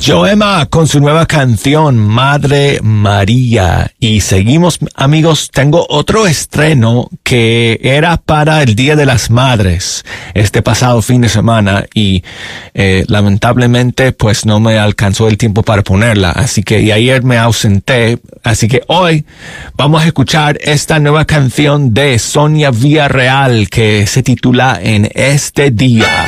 Joema con su nueva canción Madre María. Y seguimos, amigos, tengo otro estreno que era para el Día de las Madres este pasado fin de semana y lamentablemente pues no me alcanzó el tiempo para ponerla, así que y ayer me ausenté, así que hoy vamos a escuchar esta nueva canción de Sonia Villarreal que se titula En este día.